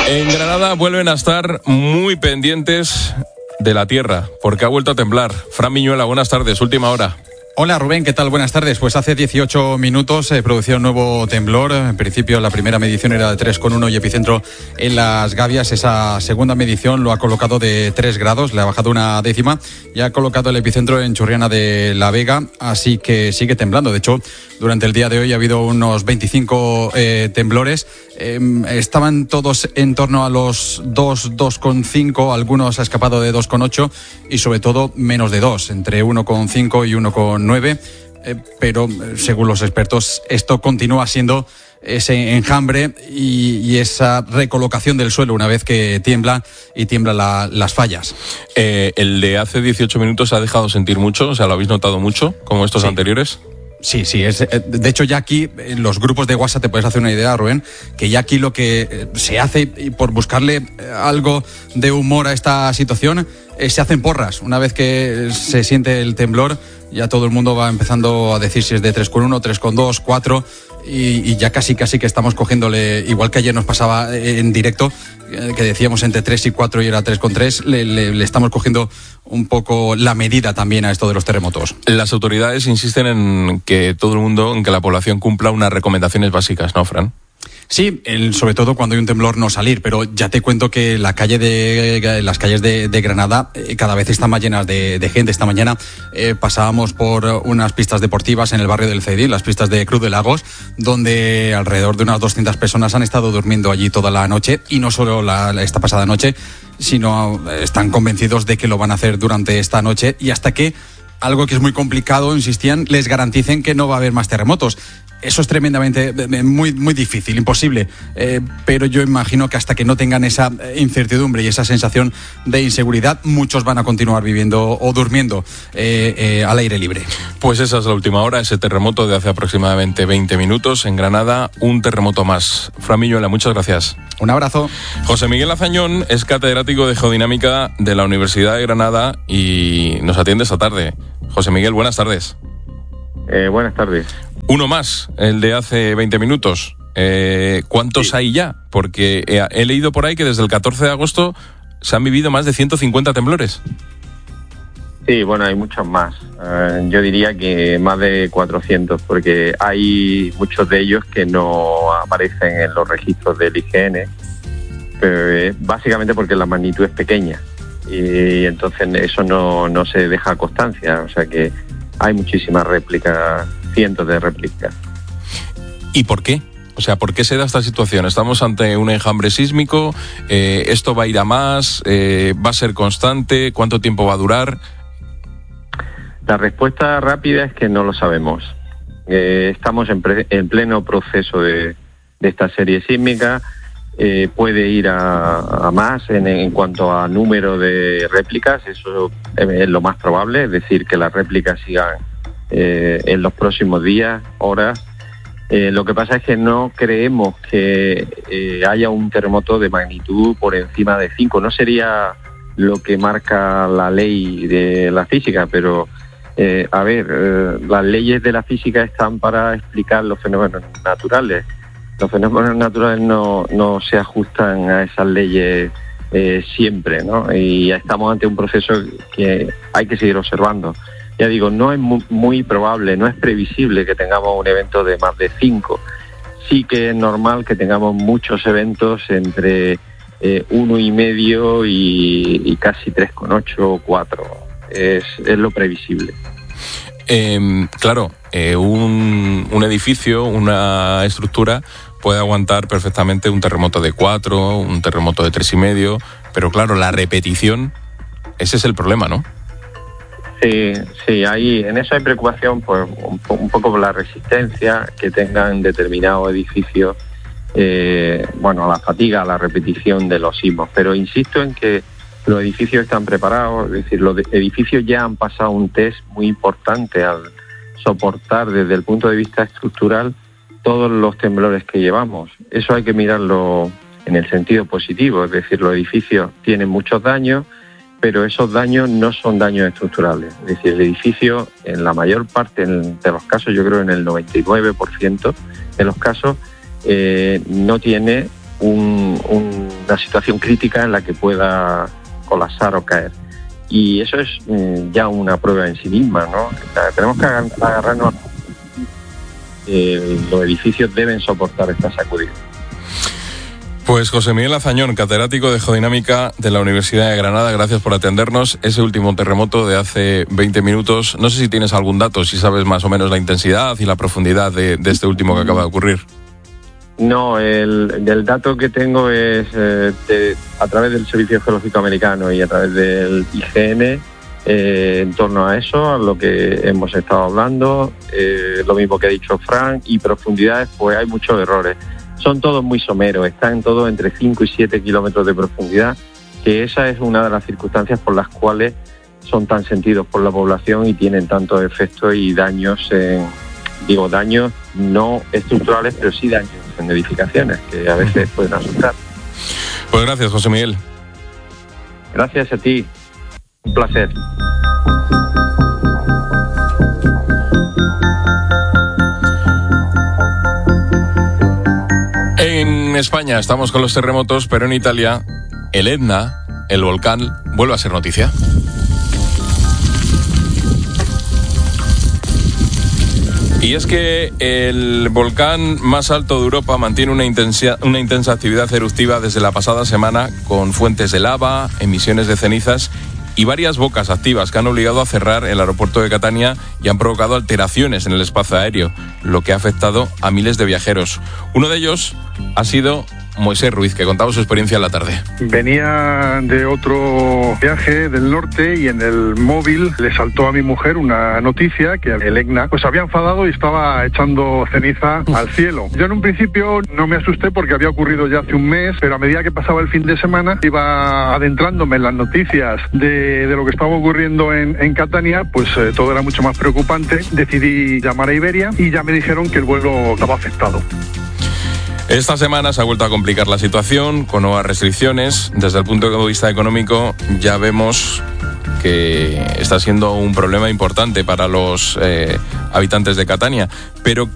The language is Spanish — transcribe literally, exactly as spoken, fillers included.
En Granada vuelven a estar muy pendientes de la tierra, porque ha vuelto a temblar. Fran Miñuela, buenas tardes, última hora. Hola Rubén, ¿qué tal? Buenas tardes. Pues hace dieciocho minutos se eh, producía un nuevo temblor. En principio la primera medición era de tres coma uno y epicentro en Las Gavias. Esa segunda medición lo ha colocado de tres grados, le ha bajado una décima y ha colocado el epicentro en Churriana de la Vega, así que sigue temblando. De hecho, durante el día de hoy ha habido unos veinticinco eh, temblores. Eh, estaban todos en torno a los dos, dos coma cinco, algunos ha escapado de dos coma ocho y sobre todo menos de dos, entre uno coma cinco y uno coma nueve, eh, pero según los expertos esto continúa siendo ese enjambre y, y esa recolocación del suelo una vez que tiembla y tiemblan la, las fallas. Eh, el de hace dieciocho minutos ha dejado sentir mucho, o sea, ¿lo habéis notado mucho, como estos sí. anteriores? Sí, sí, es, de hecho ya aquí en los grupos de WhatsApp te puedes hacer una idea, Rubén, que ya aquí lo que se hace y por buscarle algo de humor a esta situación, eh, se hacen porras. Una vez que se siente el temblor, ya todo el mundo va empezando a decir si es de tres coma uno, tres coma dos, cuatro y, y ya casi casi que estamos cogiéndole, igual que ayer nos pasaba en directo, que decíamos entre tres y cuatro y era tres coma tres, le, le, le estamos cogiendo un poco la medida también a esto de los terremotos. Las autoridades insisten en que todo el mundo, en que la población cumpla unas recomendaciones básicas, ¿no, Fran? Sí, el, sobre todo cuando hay un temblor no salir, pero ya te cuento que la calle de, las calles de, de Granada eh, cada vez están más llenas de, de gente. Esta mañana eh, pasábamos por unas pistas deportivas en el barrio del Ceidí, las pistas de Cruz de Lagos, donde alrededor de unas doscientas personas han estado durmiendo allí toda la noche, y no solo la, esta pasada noche, sino están convencidos de que lo van a hacer durante esta noche y hasta que, algo que es muy complicado, insistían, les garanticen que no va a haber más terremotos. Eso es tremendamente, muy, muy difícil, imposible, eh, pero yo imagino que hasta que no tengan esa incertidumbre y esa sensación de inseguridad, muchos van a continuar viviendo o durmiendo eh, eh, al aire libre. Pues esa es la última hora, ese terremoto de hace aproximadamente veinte minutos en Granada, un terremoto más. Fran Miñuela, muchas gracias. Un abrazo. José Miguel Azañón es catedrático de Geodinámica de la Universidad de Granada y nos atiende esta tarde. José Miguel, buenas tardes. Eh, buenas tardes. Uno más, el de hace veinte minutos. Eh, ¿Cuántos sí. hay ya? Porque he, he leído por ahí que desde el catorce de agosto se han vivido más de ciento cincuenta temblores. Sí, bueno, hay muchos más. Uh, yo diría que más de cuatrocientos, porque hay muchos de ellos que no aparecen en los registros del I G N, pero eh, básicamente porque la magnitud es pequeña y entonces eso no, no se deja constancia, o sea que hay muchísimas réplicas, cientos de réplicas. ¿Y por qué? O sea, ¿por qué se da esta situación? ¿Estamos ante un enjambre sísmico? Eh, ¿Esto va a ir a más? Eh, ¿Va a ser constante? ¿Cuánto tiempo va a durar? La respuesta rápida es que no lo sabemos. Eh, estamos en, pre- en pleno proceso de, de esta serie sísmica. Eh, puede ir a, a más en, en cuanto a número de réplicas, eso es lo más probable, es decir, que las réplicas sigan eh, en los próximos días, horas. Eh, lo que pasa es que no creemos que eh, haya un terremoto de magnitud por encima de cinco. No sería lo que marca la ley de la física, pero eh, a ver, eh, las leyes de la física están para explicar los fenómenos naturales. Los fenómenos naturales no, no se ajustan a esas leyes eh, siempre, ¿no? Y estamos ante un proceso que hay que seguir observando. Ya digo, no es muy, muy probable, no es previsible que tengamos un evento de más de cinco. Sí que es normal que tengamos muchos eventos entre eh, uno y medio y, y casi tres coma ocho o cuatro. Es, es lo previsible. Eh, claro, eh, un, un edificio, una estructura puede aguantar perfectamente un terremoto de cuatro, un terremoto de tres y medio, pero claro, la repetición, ese es el problema, ¿no? Sí, sí, ahí, en eso hay preocupación, pues un, un poco por la resistencia que tengan determinados edificios, eh, bueno, a la fatiga, a la repetición de los sismos. Pero insisto en que los edificios están preparados, es decir, los edificios ya han pasado un test muy importante al soportar desde el punto de vista estructural todos los temblores que llevamos. Eso hay que mirarlo en el sentido positivo, es decir, los edificios tienen muchos daños, pero esos daños no son daños estructurales. Es decir, el edificio, en la mayor parte de los casos, yo creo en el noventa y nueve por ciento de los casos, eh, no tiene un, un una situación crítica en la que pueda colapsar o caer. Y eso es mm, ya una prueba en sí misma, ¿no? O sea, tenemos que agarrarnos. Eh, los edificios deben soportar esta sacudida. Pues José Miguel Azañón, catedrático de Geodinámica de la Universidad de Granada, gracias por atendernos. Ese último terremoto de hace veinte minutos, no sé si tienes algún dato, si sabes más o menos la intensidad y la profundidad de, de este último que acaba de ocurrir. No, el, el dato que tengo es eh, de, a través del Servicio Geológico Americano y a través del I G N, eh, en torno a eso, a lo que hemos estado hablando, eh, lo mismo que ha dicho Fran, y profundidades, pues hay muchos errores. Son todos muy someros, están todos entre cinco y siete kilómetros de profundidad, que esa es una de las circunstancias por las cuales son tan sentidos por la población y tienen tantos efectos y daños, en, digo daños no estructurales, pero sí daños en edificaciones, que a veces pueden asustar. Pues gracias, José Miguel. Gracias a ti, un placer. En España estamos con los terremotos, pero en Italia el Etna, el volcán, vuelve a ser noticia. Y es que el volcán más alto de Europa mantiene una intensa, una intensa actividad eruptiva desde la pasada semana, con fuentes de lava, emisiones de cenizas y varias bocas activas que han obligado a cerrar el aeropuerto de Catania y han provocado alteraciones en el espacio aéreo, lo que ha afectado a miles de viajeros. Uno de ellos ha sido Moisés Ruiz, que contaba su experiencia en la tarde. Venía de otro viaje del norte y en el móvil le saltó a mi mujer una noticia que el Etna pues había enfadado y estaba echando ceniza al cielo. Yo en un principio no me asusté porque había ocurrido ya hace un mes, pero a medida que pasaba el fin de semana iba adentrándome en las noticias de, de lo que estaba ocurriendo en, en Catania, pues eh, todo era mucho más preocupante. Decidí llamar a Iberia y ya me dijeron que el vuelo estaba afectado. Esta semana se ha vuelto a complicar la situación con nuevas restricciones. Desde el punto de vista económico ya vemos que está siendo un problema importante para los eh, habitantes de Catania. Pero